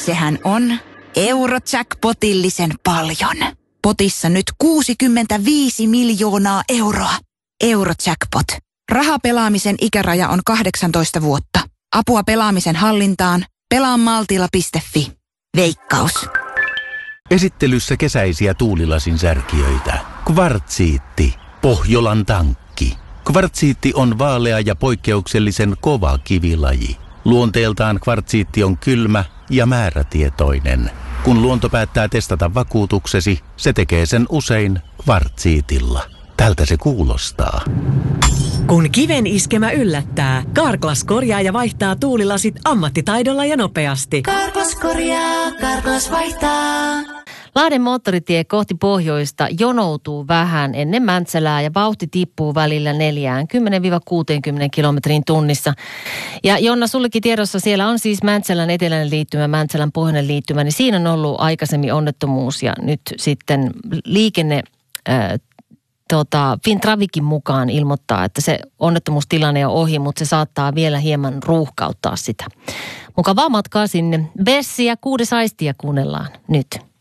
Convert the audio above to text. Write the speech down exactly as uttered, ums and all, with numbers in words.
Sehän on Eurojackpotillisen paljon. Potissa nyt kuusikymmentäviisi miljoonaa euroa. Eurojackpot. Rahapelaamisen ikäraja on kahdeksantoista vuotta. Apua pelaamisen hallintaan. pelaa maltilla piste fi. Veikkaus. Esittelyssä kesäisiä tuulilasin särkijöitä. Kvartsiitti. Pohjolan tankki. Kvartsiitti on vaalea ja poikkeuksellisen kova kivilaji. Luonteeltaan kvartsiitti on kylmä ja määrätietoinen. Kun luonto päättää testata vakuutuksesi, se tekee sen usein kvartsiitilla. Tältä se kuulostaa. Kun kiven iskemä yllättää, Carglass korjaa ja vaihtaa tuulilasit ammattitaidolla ja nopeasti. Carglass korjaa, Carglass vaihtaa. Lahden moottoritie kohti pohjoista jonoutuu vähän ennen Mäntsälää ja vauhti tippuu välillä neljäkymmentä kuusikymmentä kilometrin tunnissa. Ja Jonna, sullekin tiedossa siellä on siis Mäntsälän eteläinen liittymä, Mäntsälän pohjoinen liittymä, niin siinä on ollut aikaisemmin onnettomuus ja nyt sitten liikenne äh, tota, Fintravikin mukaan ilmoittaa, että se onnettomuustilanne on ohi, mutta se saattaa vielä hieman ruuhkauttaa sitä. Mukavaa matkaa sinne. Bessi ja Kuudes aistia kuunnellaan nyt.